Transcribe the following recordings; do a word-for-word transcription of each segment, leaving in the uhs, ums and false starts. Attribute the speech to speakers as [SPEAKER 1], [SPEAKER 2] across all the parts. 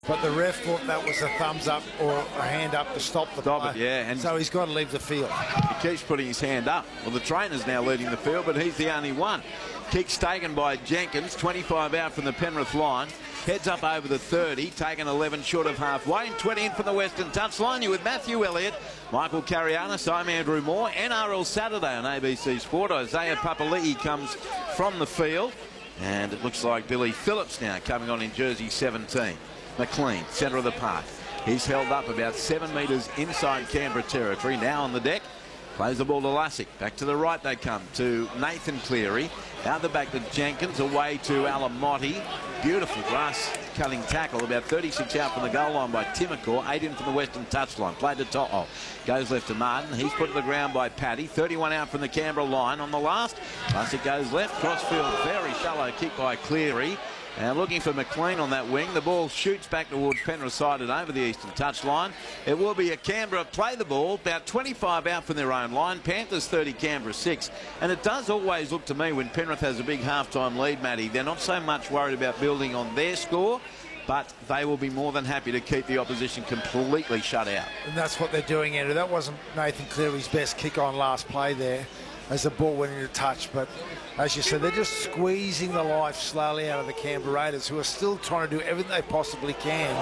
[SPEAKER 1] But the ref thought that was a thumbs up or a hand up to stop the
[SPEAKER 2] Stop
[SPEAKER 1] play.
[SPEAKER 2] it, yeah. And
[SPEAKER 1] so he's got to leave the field.
[SPEAKER 2] he keeps putting his hand up. Well, the trainer's now leading the field, but he's the only one. Kick's taken by Jenkins, twenty-five out from the Penrith line. Heads up over the thirty, taken eleven short of halfway, and twenty in from the Western touchline. You with Matthew Elliott, Michael Carianis, I'm Andrew Moore. N R L Saturday on A B C Sport. Isaiah Papali'i comes from the field, and it looks like Billy Phillips now coming on in jersey seventeen. McLean, centre of the park. He's held up about seven metres inside Canberra territory. Now on the deck. Plays the ball to Lussick. Back to the right they come to Nathan Cleary. Out the back to Jenkins. Away to Alamotti. Beautiful grass cutting tackle. About thirty-six out from the goal line by Timokor. Eight in from the Western touchline. Played to To'o. Goes left to Martin. He's put to the ground by Paddy. thirty-one out from the Canberra line on the last. Lussick goes left. Crossfield. Very shallow kick by Cleary. And looking for McLean on that wing. The ball shoots back towards Penrith side and over the eastern touchline. It will be a Canberra play the ball. About twenty-five out from their own line. Panthers thirty, Canberra six. And it does always look to me when Penrith has a big half-time lead, Matty, they're not so much worried about building on their score, but they will be more than happy to keep the opposition completely shut out.
[SPEAKER 1] And that's what they're doing, Andrew. That wasn't Nathan Cleary's best kick on last play there as the ball went into touch, but as you said, they're just squeezing the life slowly out of the Canberra Raiders, who are still trying to do everything they possibly can.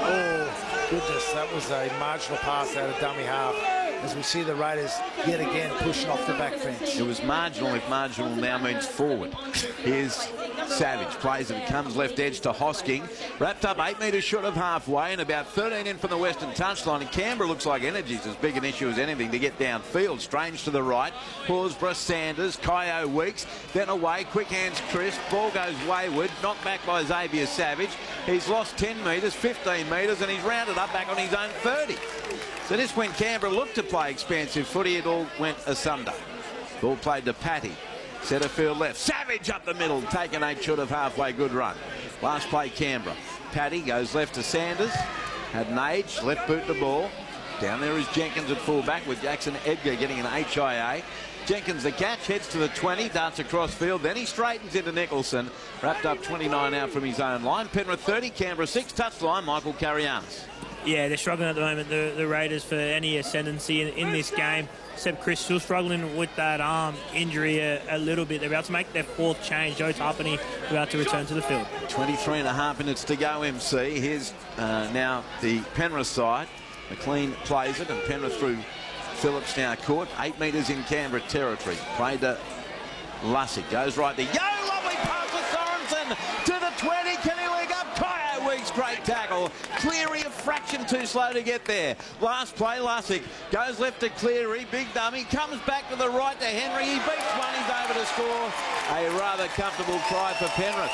[SPEAKER 1] Oh, goodness, that was a marginal pass out of dummy half, as we see the Raiders yet again pushing off the back fence.
[SPEAKER 2] It was marginal if marginal now means forward. Here's Savage, plays it, comes left edge to Hosking. Wrapped up eight metres short of halfway and about thirteen in from the Western touchline. And Canberra looks like energy's as big an issue as anything to get downfield. Strange to the right. Horsburgh, Sanders, Kyo Weeks. Then away, quick hands Chris. Ball goes wayward. Knocked back by Xavier Savage. He's lost ten metres, fifteen metres, and he's rounded up back on his own thirty. So this when Canberra looked to play expansive footy, it all went asunder. Ball played to Patty. Centre field left. Savage up the middle. Taken eight short of halfway. Good run. Last play Canberra. Patty goes left to Sanders. Had an age. Left boot the ball. Down there is Jenkins at fullback with Jackson Edgar getting an H I A. Jenkins the catch. Heads to the twenty. Darts across field. Then he straightens into Nicholson. Wrapped up twenty-nine out from his own line. Penrith thirty. Canberra six. Touchline. Michael Carianis.
[SPEAKER 3] Yeah, they're struggling at the moment, the, the Raiders, for any ascendancy in, in this game. Seb Chris still struggling with that arm injury a, a little bit. They're about to make their fourth change. Joe Tarpany about to return to the field.
[SPEAKER 2] twenty-three and a half minutes to go, M C. Here's uh, now the Penrith side. McLean plays it, and Penrith through Phillips now caught. Eight metres in Canberra territory. Played to Lussick. Goes right there. Yo, lovely pass to Sorensen to the twenty. Can he leg up? Kyo Weeks, great tackle. Cleary a fraction too slow to get there. Last play, Lussick goes left to Cleary. Big dummy. Comes back to the right to Henry. He beats one. He's over to score. A rather comfortable try for Penrith.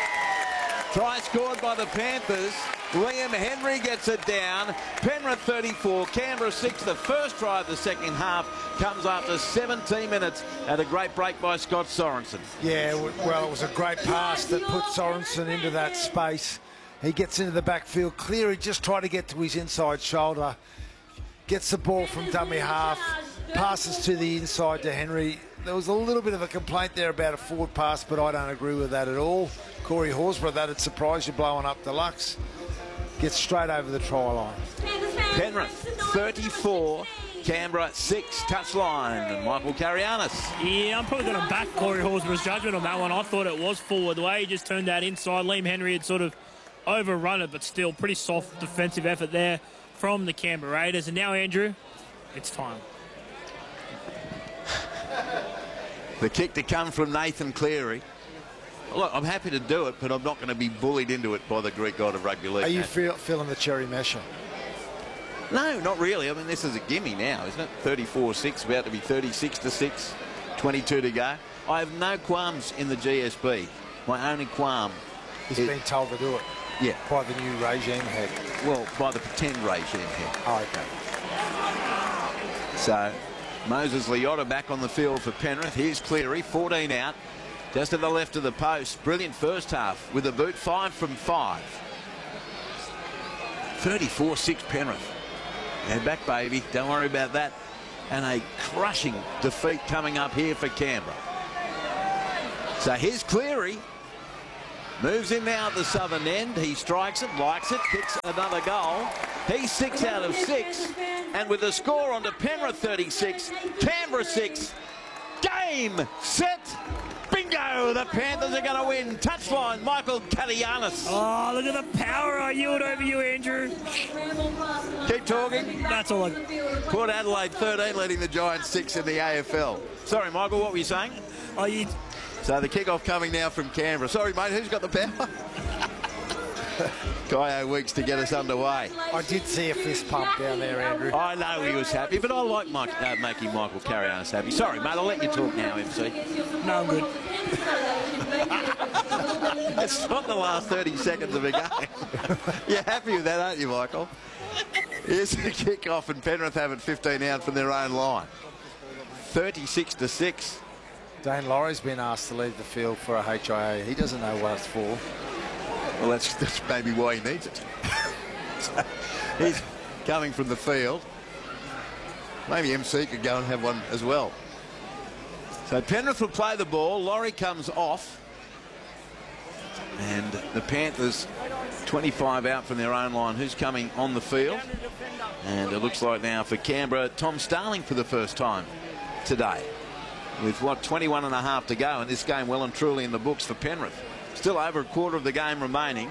[SPEAKER 2] Try scored by the Panthers. Liam Henry gets it down. Penrith thirty-four, Canberra six. The first try of the second half comes after seventeen minutes and a great break by Scott Sorensen.
[SPEAKER 1] Yeah, well, it was a great pass that put Sorensen into that space. He gets into the backfield. Cleary just tried to get to his inside shoulder. Gets the ball from dummy half. Passes to the inside to Henry. There was a little bit of a complaint there about a forward pass, but I don't agree with that at all. Corey Horsburgh, that'd surprise you blowing up deluxe. Gets straight over the try line.
[SPEAKER 2] Penrith thirty-four, Canberra six. Touchline, and Michael Carianis.
[SPEAKER 3] Yeah, I'm probably going to back Corey Horsburgh's judgment on that one. I thought it was forward. The way he just turned that inside, Liam Henry had sort of overrun it, but still pretty soft defensive effort there from the Canberra Raiders. And now, Andrew, it's time.
[SPEAKER 2] The kick to come from Nathan Cleary. Look, I'm happy to do it, but I'm not going to be bullied into it by the Greek god of rugby league.
[SPEAKER 1] Are you feel, feeling the cherry mesher?
[SPEAKER 2] No, not really. I mean, this is a gimme now, isn't it? thirty-four six, about to be thirty-six to six, twenty-two to go. I have no qualms in the G S B. My only qualm
[SPEAKER 1] He's
[SPEAKER 2] is...
[SPEAKER 1] been told to do it.
[SPEAKER 2] Yeah.
[SPEAKER 1] By the new regime head.
[SPEAKER 2] Well, by the pretend regime head.
[SPEAKER 1] Oh, okay.
[SPEAKER 2] So, Moses Leota back on the field for Penrith. Here's Cleary, fourteen out. Just to the left of the post. Brilliant first half with a boot. Five from five. thirty-four six Penrith. Head back, baby. Don't worry about that. And a crushing defeat coming up here for Canberra. So here's Cleary. Moves in now at the southern end. He strikes it, likes it, kicks another goal. He's six out of six. And with the score on to Penrith thirty-six, Canberra six. Game, set, bingo! The Panthers are going to win. Touchline, Michael Katianis.
[SPEAKER 3] Oh, look at the power I yield over you, Andrew.
[SPEAKER 2] Keep talking.
[SPEAKER 3] That's all I...
[SPEAKER 2] Port Adelaide thirteen, leading the Giants six in the A F L. Sorry, Michael, what were you saying?
[SPEAKER 3] Oh, you...
[SPEAKER 2] So the kickoff coming now from Canberra. Sorry, mate, who's got the power? Kyo Weeks to get us underway.
[SPEAKER 1] I did see a fist pump down there, Andrew.
[SPEAKER 2] I know he was happy, but I like Mike, uh, making Michael Katianis happy. Sorry, mate, I'll let you talk now, M C.
[SPEAKER 3] No, I'm good.
[SPEAKER 2] It's not the last thirty seconds of a game. You're happy with that, aren't you, Michael? Here's the kickoff, and Penrith have it fifteen out from their own line. thirty-six to six.
[SPEAKER 1] Dane Laurie's been asked to leave the field for a H I A. He doesn't know what it's for.
[SPEAKER 2] Well, that's, that's maybe why he needs it. So he's coming from the field. Maybe M C could go and have one as well. So Penrith will play the ball. Laurie comes off. And the Panthers, twenty-five out from their own line. Who's coming on the field? And it looks like now for Canberra, Tom Starling for the first time today. With, what, twenty-one and a half to go, and this game well and truly in the books for Penrith. Still over a quarter of the game remaining.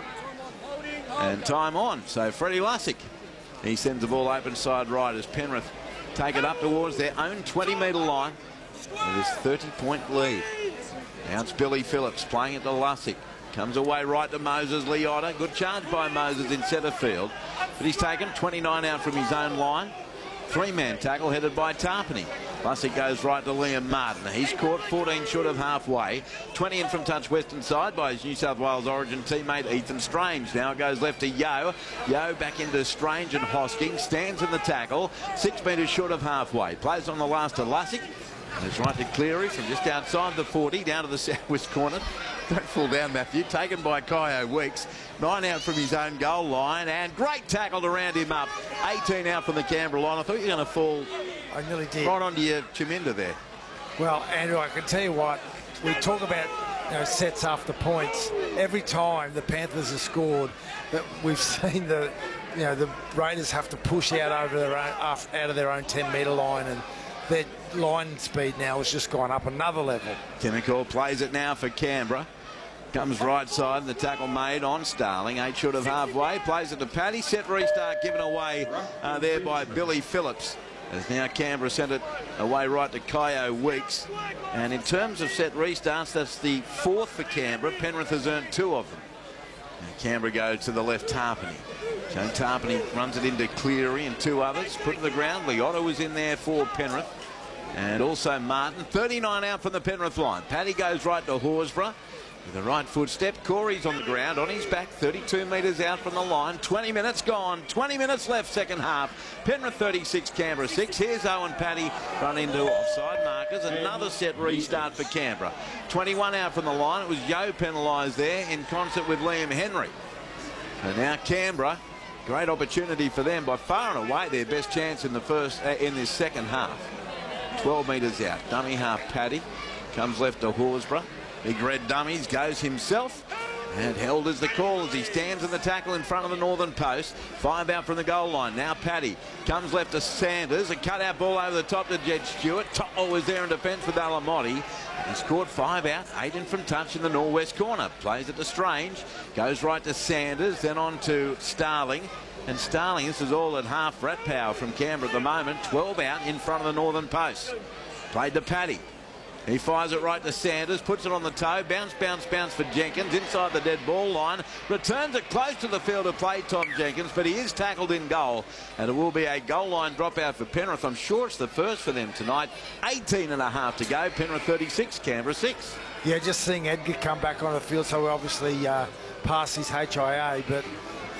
[SPEAKER 2] And time on. So Freddie Lussick, he sends the ball open side right as Penrith take it up towards their own twenty metre line with his thirty point lead. Now it's Billy Phillips playing it to Lussick. Comes away right to Moses Leota. Good charge by Moses in centre field. But he's taken twenty-nine out from his own line. Three-man tackle headed by Tarpany. Lussick goes right to Liam Martin. He's caught fourteen short of halfway. twenty in from touch western side by his New South Wales origin teammate Ethan Strange. Now it goes left to Yeo. Yeo back into Strange and Hosking. Stands in the tackle. Six metres short of halfway. Plays on the last to Lussick. And it's right to Cleary from just outside the forty down to the southwest corner. Don't fall down, Matthew. Taken by Kyo Weeks. Nine out from his own goal line. And great tackle to round him up. eighteen out from the Canberra line. I thought you were going to fall
[SPEAKER 1] I nearly did.
[SPEAKER 2] right onto your Chiminda there.
[SPEAKER 1] Well, Andrew, I can tell you what, we talk about, you know, sets after points. Every time the Panthers have scored, that we've seen the, you know, the Raiders have to push out over their own, out of their own ten metre line, and their line speed now has just gone up another level. Timokal
[SPEAKER 2] plays it now for Canberra. Comes right side, and the tackle made on Starling. Eight short of halfway. Plays it to Paddy. Set restart given away uh, there by Billy Phillips. As now Canberra sent it away right to Kyo Weeks. And in terms of set restarts, that's the fourth for Canberra. Penrith has earned two of them. And Canberra goes to the left, Tarpany. So Tarpany runs it into Cleary and two others. Put to the ground. Leota was in there for Penrith. And also Martin. thirty-nine out from the Penrith line. Paddy goes right to Horsburgh. With the right footstep, Corey's on the ground, on his back, thirty-two metres out from the line. twenty minutes gone, twenty minutes left, second half. Penrith thirty-six, Canberra six. Here's Owen Paddy run into offside markers. Another set restart for Canberra. twenty-one out from the line. It was Yeo penalised there in concert with Liam Henry. And now Canberra, great opportunity for them. By far and away their best chance in the first uh, in this second half. twelve metres out. Dummy half Paddy. Comes left to Horsburgh. Big red dummies, goes himself, and held as the call as he stands in the tackle in front of the northern post. Five out from the goal line. Now Paddy comes left to Sanders. A cut-out ball over the top to Jed Stewart. To'o was there in defence with Alamotti. He scored five out, eight in from touch in the northwest corner. Plays it to Strange. Goes right to Sanders, then on to Starling. And Starling, this is all at half rat power from Canberra at the moment. twelve out in front of the northern post. Played to Paddy. He fires it right to Sanders, puts it on the toe, bounce, bounce, bounce for Jenkins, inside the dead ball line, returns it close to the field of play, Tom Jenkins, but he is tackled in goal, and it will be a goal line dropout for Penrith. I'm sure it's the first for them tonight. eighteen and a half to go, Penrith thirty-six, Canberra six.
[SPEAKER 1] Yeah, just seeing Edgar come back on the field, so we obviously uh, passed his H I A, but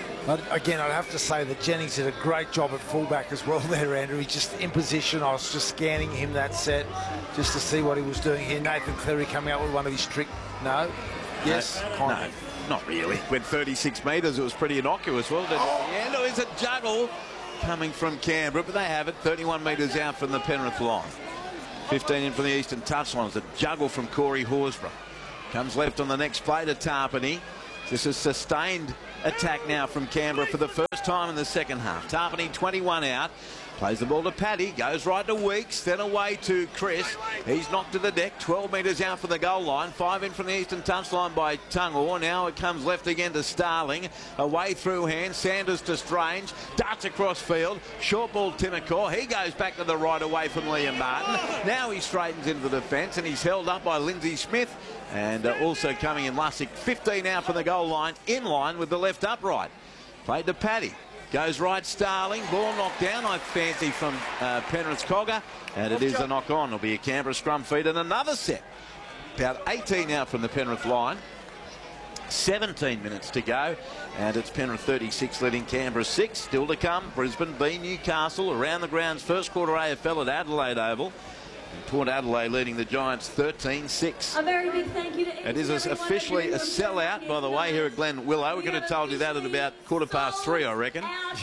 [SPEAKER 1] again, I'd have to say that Jennings did a great job at fullback as well there, Andrew. He's just in position. I was just scanning him that set just to see what he was doing here. Nathan Cleary coming out with one of his trick. No? Yes?
[SPEAKER 2] No, no, not really. With thirty-six metres, it was pretty innocuous, wasn't it? Oh. Yeah, no, it's a juggle coming from Canberra, but they have it thirty-one metres out from the Penrith line. fifteen in from the eastern touchline. It's a juggle from Corey Horsburgh. Comes left on the next play to Tarpany. This is sustained attack now from Canberra for the first time in the second half. Tarpany twenty-one out. Plays the ball to Paddy, goes right to Weeks, then away to Chris. He's knocked to the deck, twelve metres out from the goal line. Five in from the eastern touchline by Tungor. Now it comes left again to Starling. Away through hand, Sanders to Strange. Darts across field, short ball Timacor. He goes back to the right away from Liam Martin. Now he straightens into the defence and he's held up by Lindsay Smith. And uh, also coming in Lussick, fifteen out from the goal line, in line with the left upright. Played to Paddy. Goes right, Starling. Ball knocked down, I fancy, from uh, Penrith's Cogger. And it is a knock-on. It'll be a Canberra scrum feed and another set. About eighteen out from the Penrith line. seventeen minutes to go. And it's Penrith thirty-six leading Canberra six. Still to come, Brisbane v Newcastle. Around the grounds, first quarter A F L at Adelaide Oval. And Port Adelaide leading the Giants thirteen six.
[SPEAKER 4] A very big thank you to
[SPEAKER 2] it is officially a sellout, by the way, here at Glen Willow. We could have told you that at about quarter past three, I reckon.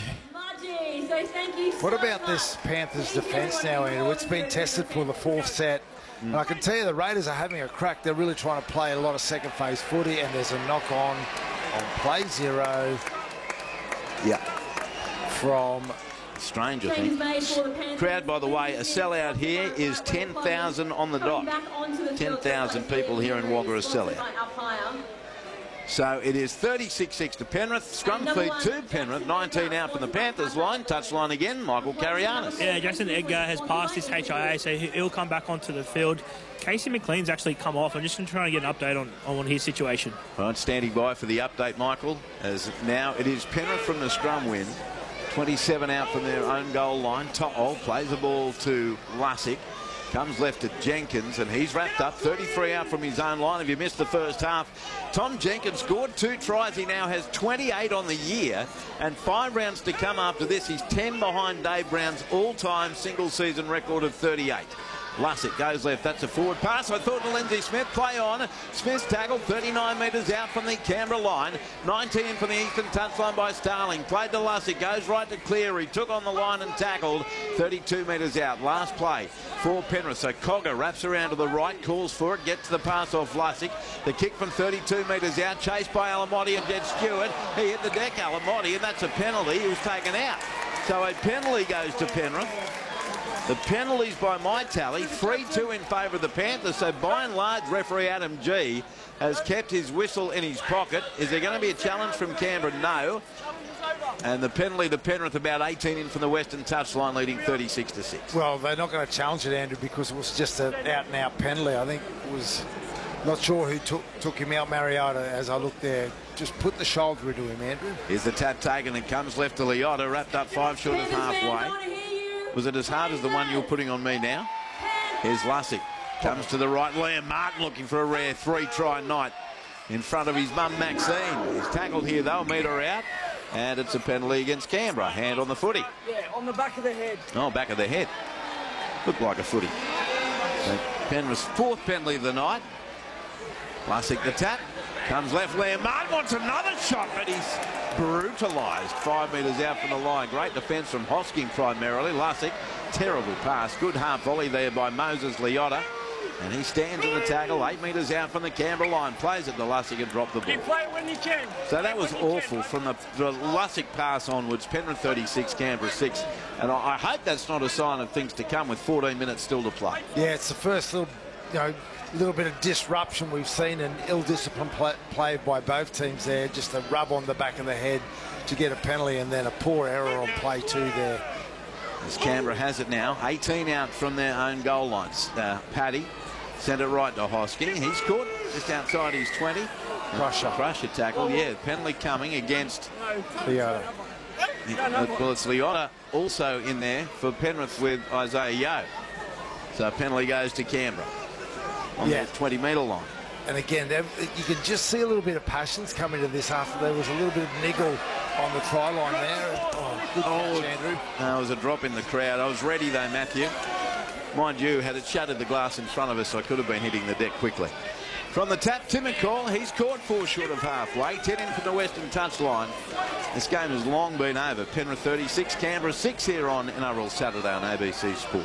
[SPEAKER 1] What about this Panthers defence now, Andrew? It's been tested for the fourth set. Mm. And I can tell you the Raiders are having a crack. They're really trying to play a lot of second phase footy, and there's a knock on on play zero.
[SPEAKER 2] Yeah.
[SPEAKER 1] From
[SPEAKER 2] Strange, I think. Crowd, by the way, a sellout here is ten thousand on the dot. ten thousand people here in Wagga a sellout. So it is thirty-six six to Penrith. Scrum feed to Penrith. nineteen out from the Panthers line. Touchline again, Michael Carianis.
[SPEAKER 3] Yeah, Jackson Edgar has passed his H I A, so he'll come back onto the field. Casey McLean's actually come off. I'm just trying to get an update on, on his situation.
[SPEAKER 2] Right, standing by for the update, Michael, as now it is Penrith from the scrum win. twenty-seven out from their own goal line. To'o plays the ball to Lussick. Comes left to Jenkins, and he's wrapped up. thirty-three out from his own line. If you missed the first half, Tom Jenkins scored two tries. He now has twenty-eight on the year, and five rounds to come after this. He's ten behind Dave Brown's all-time single-season record of thirty-eight. Lussick goes left. That's a forward pass. I thought to Lindsay Smith. Play on. Smith's tackled thirty-nine metres out from the Canberra line. nineteen from the eastern touchline by Starling. Played to Lussick. Goes right to Cleary. Took on the line and tackled. thirty-two metres out. Last play for Penrith. So Cogger wraps around to the right. Calls for it. Gets the pass off Lussick. The kick from thirty-two metres out. Chased by Alamotti and Jed Stewart. He hit the deck, Alamotti, and that's a penalty. He was taken out. So a penalty goes to Penrith. The penalties by my tally, three two in favour of the Panthers. So by and large, referee Adam G has kept his whistle in his pocket. Is there going to be a challenge from Canberra? No. And the penalty to Penrith, about eighteen in from the western touchline, leading thirty-six to six.
[SPEAKER 1] Well, they're not going to challenge it, Andrew, because it was just an out-and-out penalty. I think it was, not sure who took took him out, Mariota, as I looked there. Just put the shoulder into him, Andrew.
[SPEAKER 2] Here's the tap taken and comes left to Liotta, wrapped up five short of halfway. Was it as hard as the one you're putting on me now? Here's Lussick. Comes to the right. Liam Martin looking for a rare three-try night in front of his mum, Maxine. He's tackled here, though. Metre out. And it's a penalty against Canberra. Hand on the footy.
[SPEAKER 5] Yeah, on the back of the head.
[SPEAKER 2] Oh, back of the head. Looked like a footy. So Penrith's fourth penalty of the night. Lussick the tap. Comes left. Liam Martin wants another shot, but he's brutalised. Five metres out from the line. Great defence from Hosking primarily. Lussick, terrible pass. Good half volley there by Moses Liotta. And he stands in the tackle, eight metres out from the Canberra line. Plays it to Lussick and dropped the ball.
[SPEAKER 5] You play it when you can.
[SPEAKER 2] So that was awful from the, the Lussick pass onwards. Penrith thirty-six, Canberra six. And I, I hope that's not a sign of things to come with fourteen minutes still to play.
[SPEAKER 1] Yeah, it's the first little, you know, little bit of disruption we've seen, and ill-disciplined play, play by both teams there. Just a rub on the back of the head to get a penalty, and then a poor error on play two there.
[SPEAKER 2] As Canberra has it now, eighteen out from their own goal lines. Uh, Paddy sent it right to Hosking. He's caught just outside his twenty.
[SPEAKER 1] Crusher.
[SPEAKER 2] Crusher tackle, yeah. Penalty coming against
[SPEAKER 1] Liotta.
[SPEAKER 2] Well, it's Liotta also in there for Penrith with Isaiah Yeo. So penalty goes to Canberra on
[SPEAKER 1] yeah.
[SPEAKER 2] the twenty metre line.
[SPEAKER 1] And again, you can just see a little bit of passions coming to this after there was a little bit of niggle on the try line there. Oh, good
[SPEAKER 2] oh,
[SPEAKER 1] catch, Andrew.
[SPEAKER 2] There was a drop in the crowd. I was ready though, Matthew. Mind you, had it shattered the glass in front of us, I could have been hitting the deck quickly. From the tap, Timacor, he's caught four short of halfway. ten in from the western touchline. This game has long been over. Penrith thirty-six, Canberra six here on N R L Saturday on A B C Sport.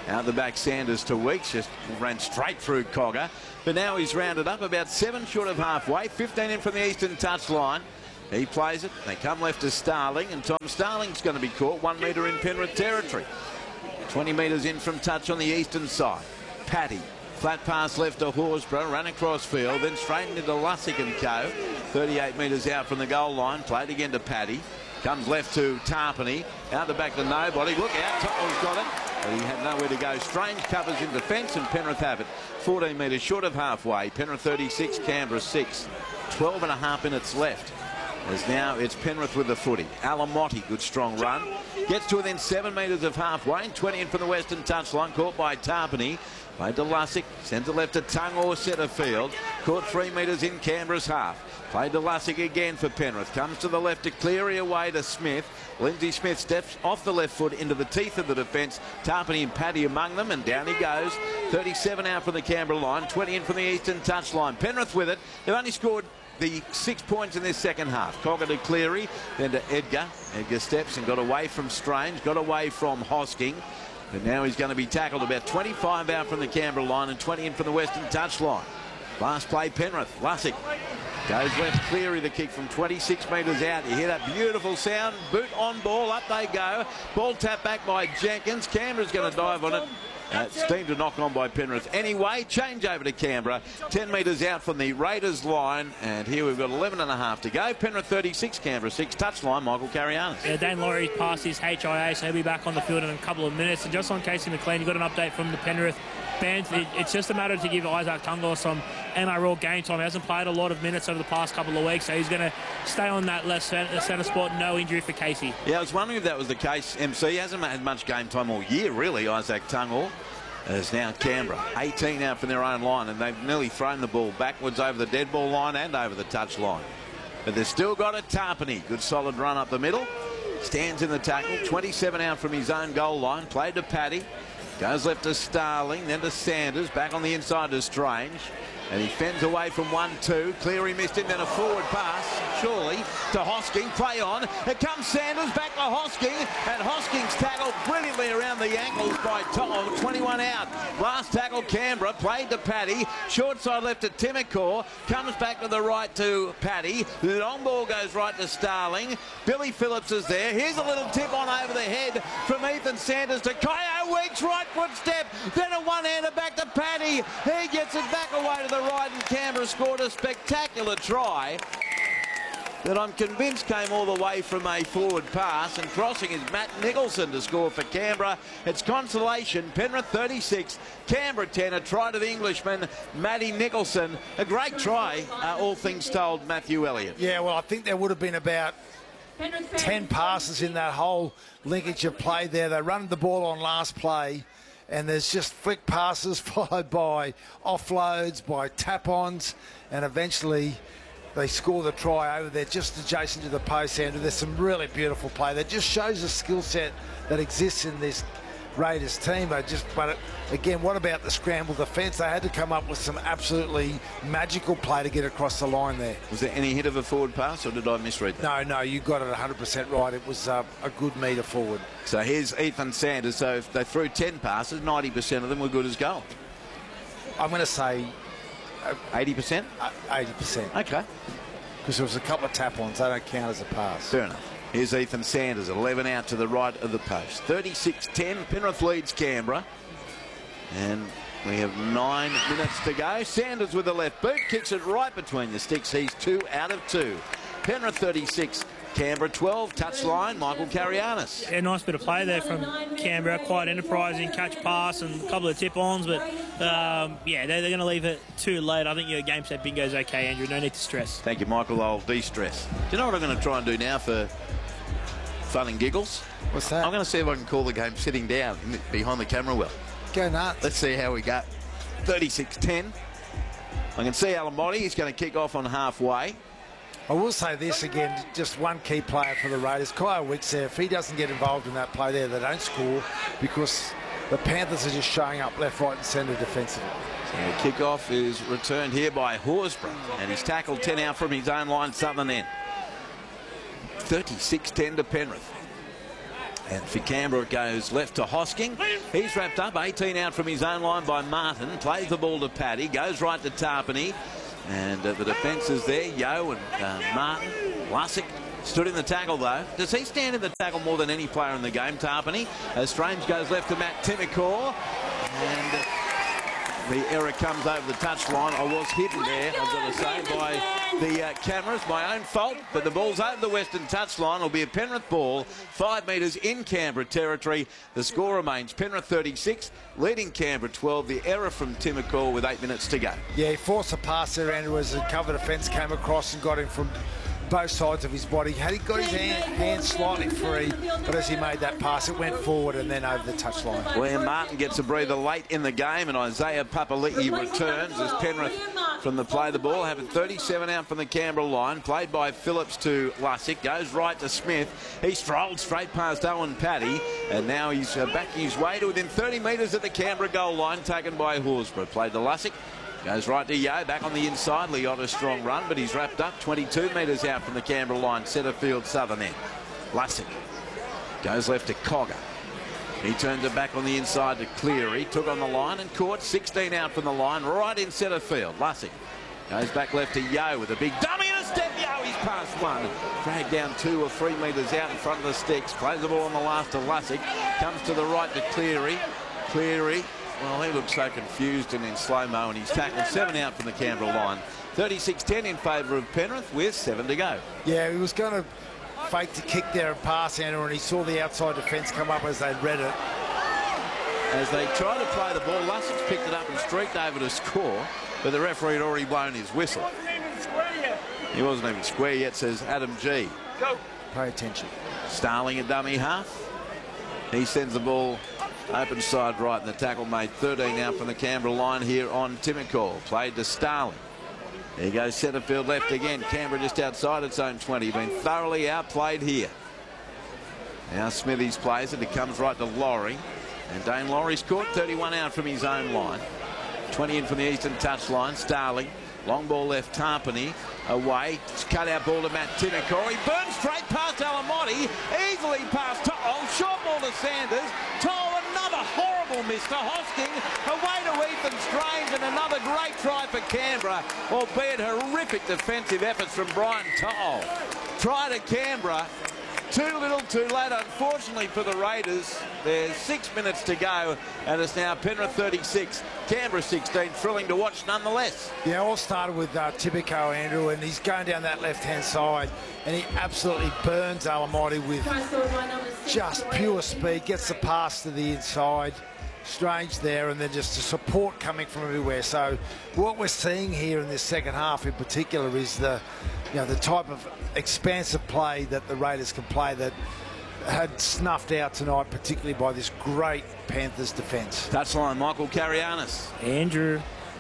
[SPEAKER 2] Out the back, Sanders to Weeks, just ran straight through Cogger. But now he's rounded up about seven short of halfway, fifteen in from the eastern touchline. He plays it. They come left to Starling, and Tom Starling's going to be caught one metre in Penrith territory. twenty metres in from touch on the eastern side. Paddy, flat pass left to Horsburgh, run across field, then straightened into Lussick and co. thirty-eight metres out from the goal line, played again to Paddy. Comes left to Tarpany, out the back to nobody. Look out, Tottenham's got it, but he had nowhere to go. Strange covers in defence, and Penrith have it. fourteen metres short of halfway. Penrith thirty-six, Canberra six. twelve and a half minutes left. As now it's Penrith with the footy. Alamotti, good strong run. Gets to within seven metres of halfway. twenty in from the western touchline, caught by Tarpany. Played to Lussick, sends it left to Tungor centre field. Caught three metres in Canberra's half. Played to Lussick again for Penrith. Comes to the left to Cleary, away to Smith. Lindsay Smith steps off the left foot into the teeth of the defence. Tarpany and Paddy among them, and down he goes. thirty-seven out from the Canberra line, twenty in from the eastern touchline. Penrith with it. They've only scored the six points in this second half. Cogger to Cleary, then to Edgar. Edgar steps and got away from Strange, got away from Hosking. But now he's going to be tackled about twenty-five out from the Canberra line and twenty in from the western touchline. Last play, Penrith. Lussick goes left. Cleary, the kick from twenty-six metres out. You hear that beautiful sound. Boot on ball. Up they go. Ball tapped back by Jenkins. Canberra's going to dive on it. Uh, steam to knock on by Penrith. Anyway, change over to Canberra. ten metres out from the Raiders line. And here we've got eleven and a half to go. Penrith thirty-six, Canberra six. Touchline, Michael Carianis.
[SPEAKER 3] Yeah, Dane Laurie's passed his H I A, so he'll be back on the field in a couple of minutes. And just on Casey McLean, you got an update from the Penrith bench. It, it's just a matter to give Isaac Tungor some N R L game time. He hasn't played a lot of minutes over the past couple of weeks, so he's going to stay on that left centre, centre spot. No injury for Casey.
[SPEAKER 2] Yeah, I was wondering if that was the case. M C hasn't had much game time all year, really, Isaac Tungor. As now Canberra, eighteen out from their own line, and they've nearly thrown the ball backwards over the dead ball line and over the touch line. But they've still got a Tarpany. Good solid run up the middle. Stands in the tackle. twenty-seven out from his own goal line. Played to Paddy. Goes left to Starling, then to Sanders. Back on the inside to Strange. And he fends away from one two. Cleary missed him, then a forward pass, surely, to Hosking. Play on. Here comes Sanders, back to Hosking. And Hosking's tackled brilliantly around the ankles by Tom. twenty-one out. Last tackle, Canberra. Played to Paddy. Short side left to Timacor. Comes back to the right to Paddy. Long ball goes right to Starling. Billy Phillips is there. Here's a little tip on over the head from Ethan Sanders to Kyo Weeks. Right foot step. Then a one-hander back to Paddy. He gets it back away to the right, and Canberra scored a spectacular try that I'm convinced came all the way from a forward pass, and crossing is Matt Nicholson to score for Canberra. It's consolation. Penrith thirty-six, Canberra ten. A try to the Englishman, Matty Nicholson. A great try, uh, all things told, Matthew Elliott.
[SPEAKER 1] Yeah, well, I think there would have been about ten passes in that whole linkage of play there. They run the ball on last play, and there's just flick passes followed by offloads, by tap-ons, and eventually they score the try over there just adjacent to the post, Andrew. There's some really beautiful play that just shows the skill set that exists in this Raiders team. They just, but it, again, what about the scramble defence? They had to come up with some absolutely magical play to get across the line there.
[SPEAKER 2] Was there any hit of a forward pass, or did I misread that?
[SPEAKER 1] No, no, you got it one hundred percent right. It was uh, a good metre forward.
[SPEAKER 2] So here's Ethan Sanders. So if they threw ten passes, ninety percent of them were good as goal.
[SPEAKER 1] I'm going to say
[SPEAKER 2] eighty percent?
[SPEAKER 1] Uh, eighty percent.
[SPEAKER 2] Okay.
[SPEAKER 1] Because there was a couple of tap-ons. They don't count as a pass.
[SPEAKER 2] Fair enough. Here's Ethan Sanders, eleven out to the right of the post. thirty-six ten, Penrith leads Canberra. And we have nine minutes to go. Sanders with the left boot, kicks it right between the sticks. He's two out of two. Penrith thirty-six, Canberra twelve. Touchline, Michael Carianis.
[SPEAKER 3] Yeah, nice bit of play there from Canberra. Quite enterprising, catch pass and a couple of tip-ons. But, um, yeah, they're, they're going to leave it too late. I think your game set bingo's okay, Andrew. No need to stress.
[SPEAKER 2] Thank you, Michael. I'll de-stress. Do you know what I'm going to try and do now for fun and giggles?
[SPEAKER 1] What's that?
[SPEAKER 2] I'm going to see if I can call the game sitting down behind the camera well.
[SPEAKER 1] Go nuts.
[SPEAKER 2] Let's see how we go. thirty-six ten. I can see Alamotti. He's going to kick off on halfway.
[SPEAKER 1] I will say this again, just one key player for the Raiders, Kyo Weeks there. If he doesn't get involved in that play there, they don't score because the Panthers are just showing up left, right and centre defensively.
[SPEAKER 2] So the kickoff is returned here by Horsburgh, and he's tackled ten out from his own line, southern end. thirty-six ten to Penrith. And for Canberra, it goes left to Hosking. He's wrapped up, eighteen out from his own line by Martin. Plays the ball to Paddy, goes right to Tarpany. And uh, the defence is there. Yo and uh, Martin. Lussick stood in the tackle, though. Does he stand in the tackle more than any player in the game, Tarpany? As Strange goes left to Matt Timokor. And uh, the error comes over the touchline. I was hidden there, I've got to say, by the uh, cameras. My own fault, but the ball's over the western touchline. It'll be a Penrith ball, five metres in Canberra territory. The score remains Penrith thirty-six, leading Canberra twelve. The error from Timokor with eight minutes to go.
[SPEAKER 1] Yeah, he forced a pass there, Andrew, as the cover defence came across and got him from both sides of his body. Had he got his hand, hand slightly free, but as he made that pass, it went forward and then over the touchline.
[SPEAKER 2] Where Martin gets a breather late in the game, and Isaiah Papali'i returns as Penrith from the play the ball, having thirty-seven out from the Canberra line. Played by Phillips to Lussick, goes right to Smith. He strolled straight past Owen Paddy, and now he's uh, backing his way to within thirty metres at the Canberra goal line, taken by Horsburgh. Played to Lussick. Goes right to Yo, back on the inside. Liotta strong run, but he's wrapped up twenty-two metres out from the Canberra line, centre field, southern end. Lussick goes left to Cogger. He turns it back on the inside to Cleary. Took on the line and caught. sixteen out from the line, right in centre field. Lussick goes back left to Yo with a big dummy and a step. Yo, he's past one. Dragged down two or three metres out in front of the sticks. Plays the ball on the last to Lussick. Comes to the right to Cleary. Cleary. Well, he looks so confused and in slow-mo, and he's tackled. Seven out from the Canberra line. thirty-six ten in favour of Penrith with seven to go.
[SPEAKER 1] Yeah, he was going to fake the kick there and pass, Andrew, and he saw the outside defence come up as they'd read it.
[SPEAKER 2] As they try to play the ball, Lussick's picked it up and streaked over to score, but the referee had already blown his whistle.
[SPEAKER 5] Wasn't even square yet.
[SPEAKER 2] He wasn't even square yet, says Adam G.
[SPEAKER 5] Go.
[SPEAKER 1] Pay attention.
[SPEAKER 2] Starling a dummy half. He sends the ball open side right, and the tackle made thirteen out from the Canberra line here on Timokor. Played to Starling. There goes centre field left again. Canberra just outside its own twenty. Been thoroughly outplayed here. Now Smithies plays it. It comes right to Laurie. And Dane Laurie's caught thirty-one out from his own line. twenty in from the eastern touchline. Starling. Long ball left, Tarpany. Away. Cut out ball to Matt Timokor. He burns straight past Alamotti. Easily past To'o. Short ball to Sanders. To'o, another horrible miss to Hosking. Away to Ethan Strange, and another great try for Canberra, albeit horrific defensive efforts from Brian To'o. Try to Canberra. Too little, too late, unfortunately, for the Raiders. There's six minutes to go, and it's now Penrith thirty-six, Canberra sixteen. Thrilling to watch nonetheless.
[SPEAKER 1] Yeah, all started with uh, Timokor, Andrew, and he's going down that left-hand side, and he absolutely burns Alamotti with just pure speed. Gets the pass to the inside. Strange there, and then just the support coming from everywhere. So what we're seeing here in this second half in particular is the you know the type of expansive play that the Raiders can play that had snuffed out tonight, particularly by this great Panthers defence.
[SPEAKER 2] Touchline, Michael Carianis.
[SPEAKER 3] Andrew,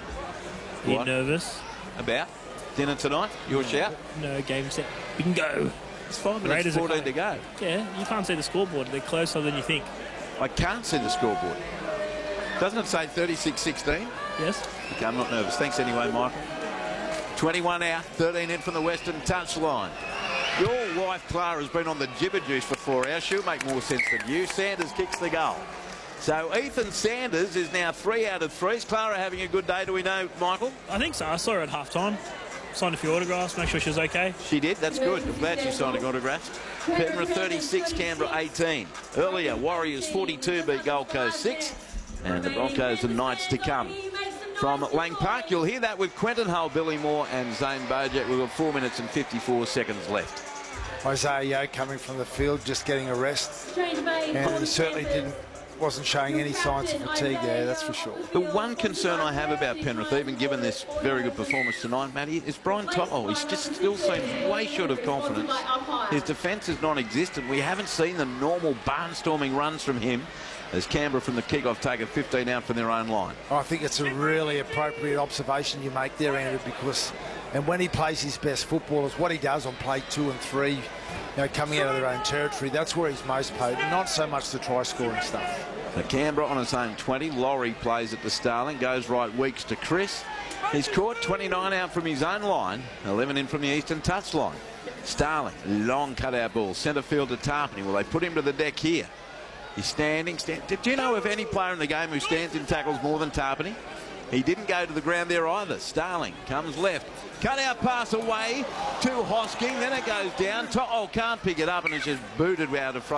[SPEAKER 3] you
[SPEAKER 2] What?
[SPEAKER 3] nervous?
[SPEAKER 2] About dinner tonight? Your shout?
[SPEAKER 3] No, game set. Bingo.
[SPEAKER 2] It's five minutes,
[SPEAKER 3] Raiders are
[SPEAKER 2] fourteen to
[SPEAKER 3] playing.
[SPEAKER 2] go.
[SPEAKER 3] Yeah, you can't see the scoreboard. They're closer than you think.
[SPEAKER 2] I can't see the scoreboard. Doesn't it say thirty-six sixteen?
[SPEAKER 3] Yes.
[SPEAKER 2] Okay, I'm not nervous. Thanks anyway, Michael. twenty-one out, thirteen in from the western touchline. Your wife, Clara, has been on the jibber juice for four hours. She'll make more sense than you. Sanders kicks the goal. So Ethan Sanders is now three out of three. Is Clara having a good day, do we know, Michael?
[SPEAKER 3] I think so. I saw her at half-time. Signed a few autographs, make sure she was okay.
[SPEAKER 2] She did, that's good. I'm glad she's signing autographs. Penrith thirty-six, Canberra eighteen. Earlier, Warriors forty-two beat Gold Coast six. And the Broncos and Knights to come. From Lang Park, you'll hear that with Quentin Hull, Billy Moore and Zane Bojack. We've got four minutes and fifty-four seconds left.
[SPEAKER 1] Isaiah Yo coming from the field, just getting a rest. And he certainly didn't, wasn't showing any signs of fatigue there, that's for sure.
[SPEAKER 2] The one concern I have about Penrith, even given this very good performance tonight, Matty, is Brian To'o. He just still seems way short of confidence. His defence is non-existent. We haven't seen the normal barnstorming runs from him as Canberra from the kick-off take a fifteen out from their own line.
[SPEAKER 1] I think it's a really appropriate observation you make there, Andrew, because and when he plays his best football is what he does on play two and three, you know, coming out of their own territory. That's where he's most potent, not so much the try-scoring stuff.
[SPEAKER 2] So Canberra on its own twenty. Laurie plays it to Starling, goes right Weeks to Chris. He's caught twenty-nine out from his own line, eleven in from the eastern touchline. Starling, long cutout ball, centre field to Tarpany. Will they put him to the deck here? He's standing. Stand, do you know of any player in the game who stands in tackles more than Tarpany? He didn't go to the ground there either. Starling comes left. Cut out pass away to Hosking. Then it goes down. To, oh, can't pick it up, and it's just booted out of front.